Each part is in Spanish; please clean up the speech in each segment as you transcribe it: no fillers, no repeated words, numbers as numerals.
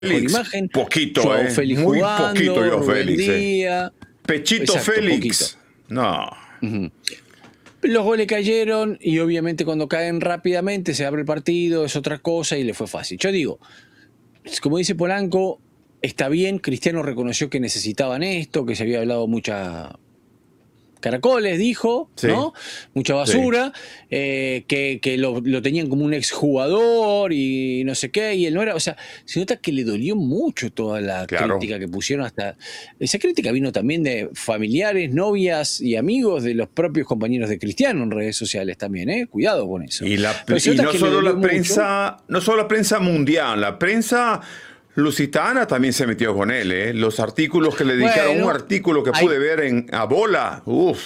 mejor Félix, imagen. poquito, Joao Félix muy jugando, poquito yo, Rubén Félix. Díaz. Pechito Exacto, Félix. No. Ujú. Los goles cayeron y obviamente cuando caen rápidamente se abre el partido, es otra cosa y le fue fácil. Yo digo, como dice Polanco, está bien, Cristiano reconoció que necesitaban esto, que se había hablado mucha caracoles, dijo, Sí, ¿no? Mucha sí. basura, que lo tenían como un exjugador y no sé qué, y él no era, o sea, se nota que le dolió mucho toda la Claro. crítica que pusieron hasta... Esa crítica vino también de familiares, novias y amigos de los propios compañeros de Cristiano en redes sociales también, ¿eh? Cuidado con eso. Y, Pero se nota no que le solo dolió la prensa, mucho. no solo la prensa mundial, la prensa lusitana también se metió con él, ¿eh? Los artículos que le dedicaron, un Bueno, artículo que hay, pude ver en A Bola. Uf.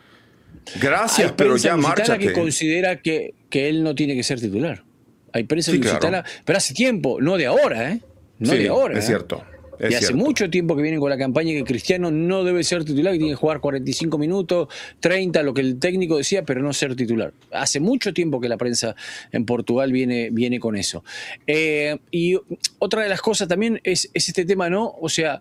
hay Gracias, pero prensa ya lusitana que márchate. considera que él no tiene que ser titular. Hay prensa Sí, claro. lusitana, pero hace tiempo, no de ahora, ¿eh? No de Sí, ahora, es ¿eh? cierto. Y Es hace cierto. mucho tiempo que vienen con la campaña que Cristiano no debe ser titular, que tiene que jugar 45 minutos, 30, lo que el técnico decía, pero no ser titular. Hace mucho tiempo que la prensa en Portugal viene con eso. Y otra de las cosas también es este tema, ¿no? O sea,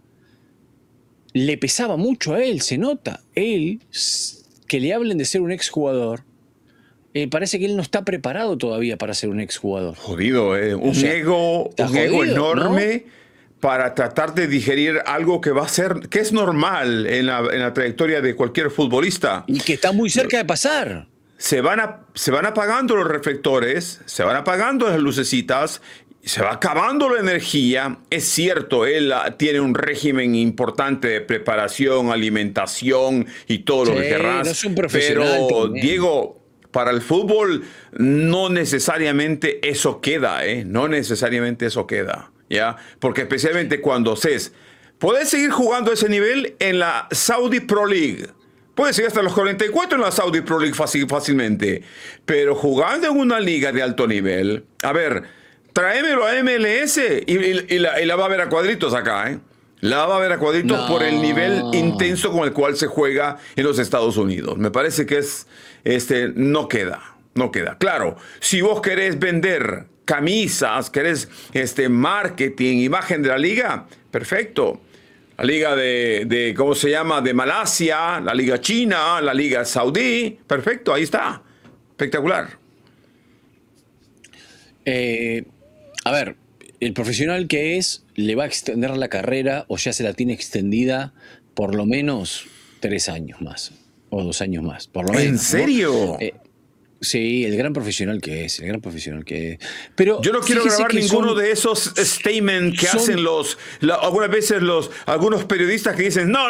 le pesaba mucho a él, se nota. Él, que le hablen de ser un exjugador, parece que él no está preparado todavía para ser un exjugador. Jodido, ¿eh? O sea, está Un ego jodido, ¿no? enorme para tratar de digerir algo que va a ser, que es normal en la trayectoria de cualquier futbolista. Y que está muy cerca de pasar. Se van apagando los reflectores, se van apagando las lucecitas, se va acabando la energía. Es cierto, él tiene un régimen importante de preparación, alimentación y todo lo que Sí, querrás. no es un profesional Pero, también. Diego, para el fútbol no necesariamente eso queda, ¿eh? No necesariamente eso queda, ¿ya? Porque especialmente cuando puedes seguir jugando a ese nivel en la Saudi Pro League. Puedes llegar hasta los 44 en la Saudi Pro League fácilmente. Pero jugando en una liga de alto nivel, a ver, tráemelo a MLS y la va a ver a cuadritos acá, ¿eh? La va a ver a cuadritos por el nivel No. intenso con el cual se juega en los Estados Unidos. Me parece que no queda. Claro, si vos querés vender camisas, querés marketing, imagen de la liga, perfecto. La liga ¿cómo se llama? De Malasia, la liga china, la liga saudí. Perfecto, ahí está. Espectacular. A ver, el profesional que es, le va a extender la carrera o ya se la tiene extendida por lo menos 3 años más o 2 años más, por lo menos. ¿En serio? ¿No? Sí, el gran profesional que es. Pero yo no quiero grabar ninguno de esos statements que hacen algunas veces algunos periodistas que dicen, no,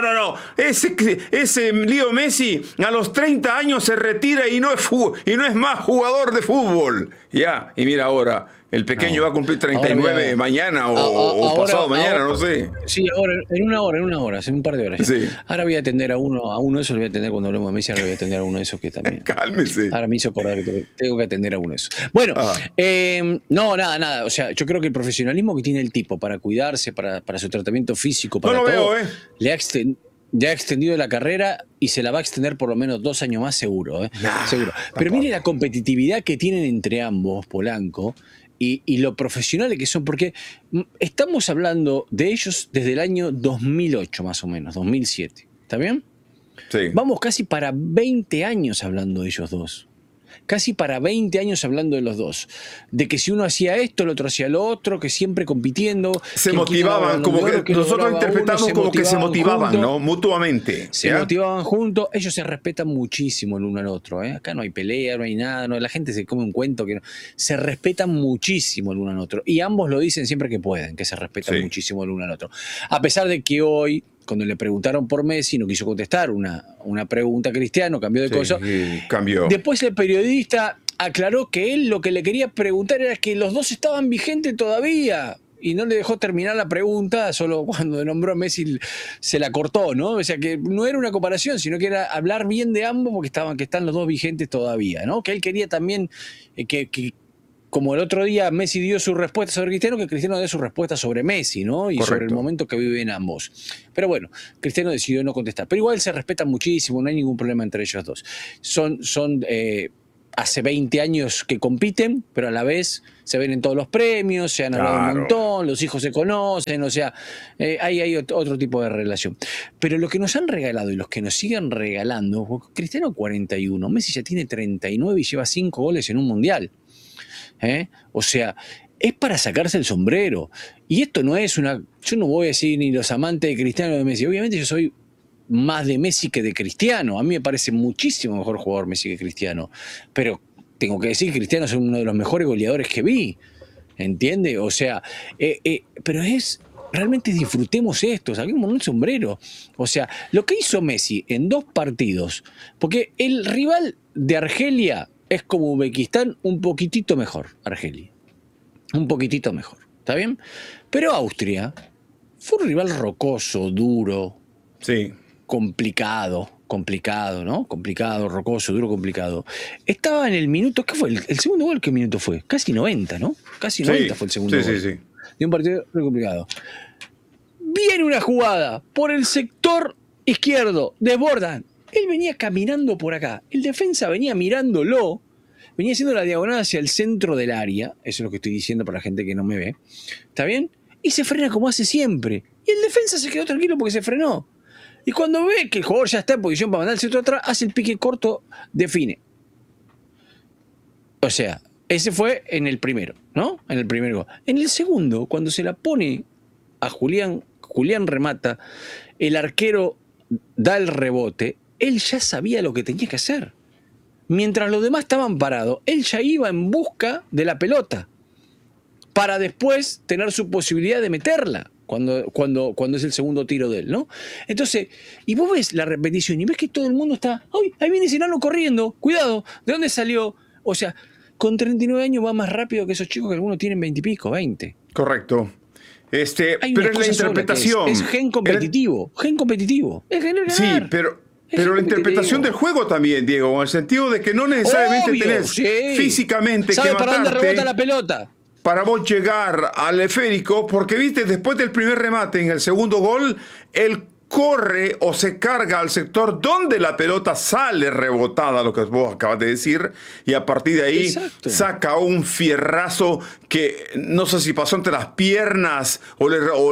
ese Leo Messi a los 30 años se retira y no es más jugador de fútbol. Ya, y mira ahora, el pequeño va a cumplir 39 mañana o pasado mañana, no sé. Sí, ahora, en una hora, hace un par de horas ya. Sí. Ahora voy a atender a uno de esos, lo voy a atender cuando hablemos de Messi, ahora voy a atender a uno de esos que también. Cálmese. Ahora me hizo acordar que tengo que atender a uno de esos. Bueno, no, nada. O sea, yo creo que el profesionalismo que tiene el tipo para cuidarse, para su tratamiento físico, para no lo todo, veo, ya ha extendido la carrera y se la va a extender por lo menos 2 años más seguro. Seguro. Pero tampoco. mire la competitividad que tienen entre ambos, Polanco, y lo profesionales que son, porque estamos hablando de ellos desde el año 2008 más o menos, 2007. ¿Está bien? Sí. Vamos casi para 20 años hablando de ellos dos. Casi para 20 años hablando de los dos. De que si uno hacía esto, el otro hacía lo otro, que siempre compitiendo. Se motivaban, como que nosotros interpretamos como que se motivaban, juntos, ¿no? Mutuamente. Se motivaban juntos, ellos se respetan muchísimo el uno al otro, ¿eh? Acá no hay pelea, no hay nada, no, la gente se come un cuento que no. Se respetan muchísimo el uno al otro. Y ambos lo dicen siempre que pueden, que se respetan muchísimo el uno al otro. A pesar de que hoy, cuando le preguntaron por Messi, no quiso contestar una pregunta a Cristiano, cambió de cosa. Cambió. Después el periodista aclaró que él lo que le quería preguntar era que los dos estaban vigentes todavía. Y no le dejó terminar la pregunta, solo cuando nombró a Messi se la cortó, ¿no? O sea, que no era una comparación, sino que era hablar bien de ambos porque están los dos vigentes todavía, ¿no? Que él quería también que como el otro día Messi dio su respuesta sobre Cristiano, que Cristiano dé su respuesta sobre Messi, ¿no? Y sobre el momento que viven ambos. Pero bueno, Cristiano decidió no contestar. Pero igual se respetan muchísimo, no hay ningún problema entre ellos dos. Son hace 20 años que compiten, pero a la vez se ven en todos los premios, se han hablado un montón, los hijos se conocen, o sea, hay otro tipo de relación. Pero lo que nos han regalado y los que nos siguen regalando, Cristiano 41, Messi ya tiene 39 y lleva 5 goles en un mundial. O sea, es para sacarse el sombrero. Y esto no es yo no voy a decir ni los amantes de Cristiano o de Messi, obviamente yo soy más de Messi que de Cristiano. A mí me parece muchísimo mejor jugador Messi que Cristiano. Pero tengo que decir que Cristiano es uno de los mejores goleadores que vi. ¿Entiende? O sea, pero realmente disfrutemos esto, saquemos un sombrero. O sea, lo que hizo Messi en 2 partidos, porque el rival de Argelia es como Uzbekistán, un poquitito mejor, Argelia. Un poquitito mejor. ¿Está bien? Pero Austria fue un rival rocoso, duro. Sí. Complicado, ¿no? Complicado, rocoso, duro, complicado. Estaba en el minuto, ¿qué fue? ¿El segundo gol qué minuto fue? Casi 90, ¿no? Casi 90 fue el segundo gol. Sí. De un partido muy complicado. Viene una jugada por el sector izquierdo, desbordan. Él venía caminando por acá. El defensa venía mirándolo, venía haciendo la diagonal hacia el centro del área. Eso es lo que estoy diciendo para la gente que no me ve. ¿Está bien? Y se frena como hace siempre. Y el defensa se quedó tranquilo porque se frenó. Y cuando ve que el jugador ya está en posición para mandar el centro atrás, hace el pique corto, define. O sea, ese fue en el primero, ¿no? En el primer gol. En el segundo, cuando se la pone a Julián remata, el arquero da el rebote, él ya sabía lo que tenía que hacer. Mientras los demás estaban parados, él ya iba en busca de la pelota para después tener su posibilidad de meterla. Cuando es el segundo tiro de él, ¿no? Entonces, y vos ves la repetición y ves que todo el mundo está, ¡ay! Ahí viene Sinano corriendo, cuidado, ¿de dónde salió? O sea, con 39 años va más rápido que esos chicos que algunos tienen 20 y pico, 20. Correcto. Pero es la interpretación. Es gen competitivo, Es gen de ganar. Sí, pero la interpretación del juego también, Diego, en el sentido de que no necesariamente tenés físicamente que matarte. ¿Sabe para dónde rebota la pelota? Para vos llegar al esférico, porque viste, después del primer remate en el segundo gol, él corre o se carga al sector donde la pelota sale rebotada, lo que vos acabas de decir, y a partir de ahí saca un fierrazo que no sé si pasó entre las piernas o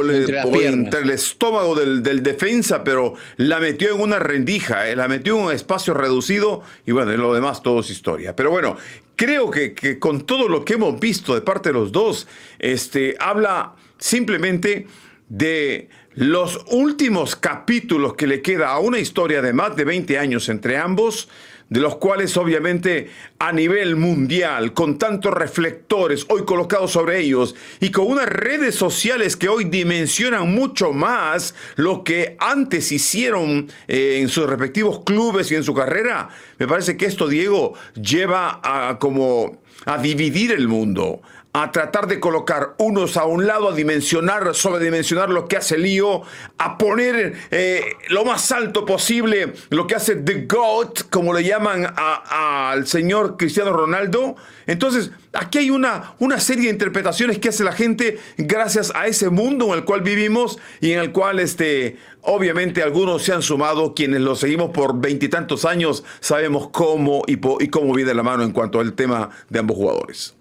entre el estómago del defensa, pero la metió en una rendija, la metió en un espacio reducido, y bueno, y lo demás todo es historia. Pero bueno, creo que con todo lo que hemos visto de parte de los dos, habla simplemente de los últimos capítulos que le queda a una historia de más de 20 años entre ambos, de los cuales obviamente a nivel mundial, con tantos reflectores hoy colocados sobre ellos y con unas redes sociales que hoy dimensionan mucho más lo que antes hicieron en sus respectivos clubes y en su carrera, me parece que esto, Diego, lleva a dividir el mundo, a tratar de colocar unos a un lado, a sobredimensionar lo que hace Lío, a poner lo más alto posible lo que hace The GOAT, como le llaman al señor Cristiano Ronaldo. Entonces, aquí hay una serie de interpretaciones que hace la gente gracias a ese mundo en el cual vivimos y en el cual obviamente algunos se han sumado, quienes lo seguimos por 20 y tantos años, sabemos cómo y cómo viene la mano en cuanto al tema de ambos jugadores.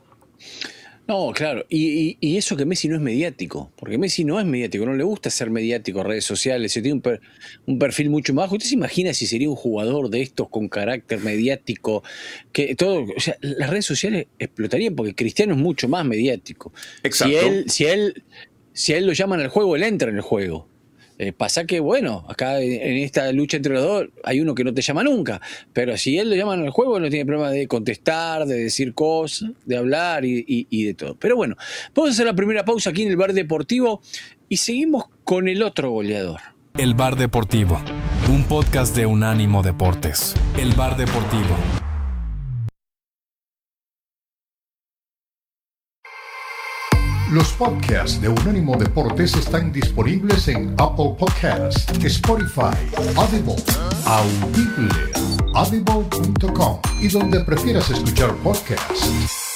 No, claro, y eso que Messi no es mediático, porque Messi no es mediático, no le gusta ser mediático, redes sociales, tiene un perfil mucho más bajo. ¿Usted se imagina si sería un jugador de estos con carácter mediático? Que todo, o sea, las redes sociales explotarían porque Cristiano es mucho más mediático. Exacto. Si a él lo llaman al juego, él entra en el juego. Pasa que, bueno, acá en esta lucha entre los dos hay uno que no te llama nunca, pero si él lo llaman al juego, no tiene problema de contestar, de decir cosas, de hablar y de todo. Pero bueno, vamos a hacer la primera pausa aquí en el Bar Deportivo y seguimos con el otro goleador. El Bar Deportivo, un podcast de Unánimo Deportes. El Bar Deportivo. Los podcasts de Unánimo Deportes están disponibles en Apple Podcasts, Spotify, Audible, Audible, audible.com y donde prefieras escuchar podcasts.